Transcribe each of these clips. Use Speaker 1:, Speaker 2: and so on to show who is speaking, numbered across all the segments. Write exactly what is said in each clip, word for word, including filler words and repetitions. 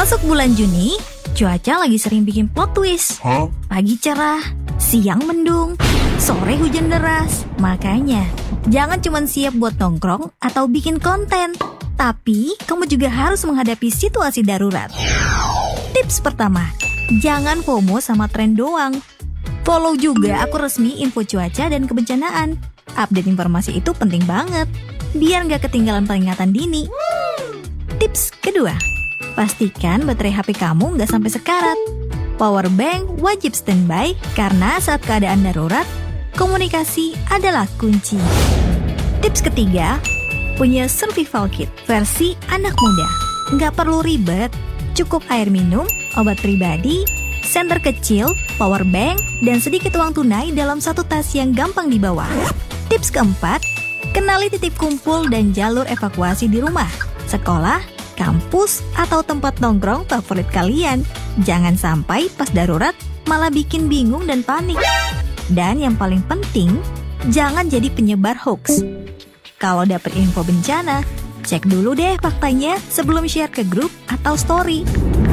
Speaker 1: Masuk bulan Juni, cuaca lagi sering bikin plot twist.
Speaker 2: Huh?
Speaker 1: Pagi cerah, siang mendung, sore hujan deras. Makanya, jangan cuma siap buat nongkrong atau bikin konten, tapi kamu juga harus menghadapi situasi darurat. Tips pertama, jangan FOMO sama tren doang. Follow juga akun resmi info cuaca dan kebencanaan. Update informasi itu penting banget, biar nggak ketinggalan peringatan dini. Tips kedua, pastikan baterai H P kamu nggak sampai sekarat. Power bank wajib standby karena saat keadaan darurat, komunikasi adalah kunci. Tips ketiga, punya survival kit versi anak muda. Nggak perlu ribet, cukup air minum, obat pribadi, senter kecil, power bank, dan sedikit uang tunai dalam satu tas yang gampang dibawa. Tips keempat, kenali titik kumpul dan jalur evakuasi di rumah, sekolah, kampus, atau tempat nongkrong favorit kalian. Jangan sampai pas darurat malah bikin bingung dan panik. Dan yang paling penting, jangan jadi penyebar hoax. Kalau dapet info bencana, cek dulu deh faktanya sebelum share ke grup atau story.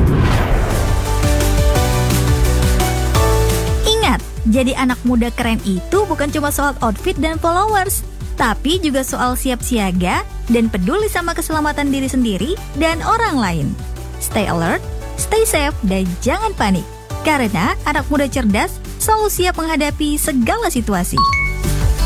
Speaker 1: Ingat, jadi anak muda keren itu bukan cuma soal outfit dan followers, tapi juga soal siap siaga dan peduli sama keselamatan diri sendiri dan orang lain. Stay alert, stay safe, dan jangan panik. Karena anak muda cerdas selalu siap menghadapi segala situasi.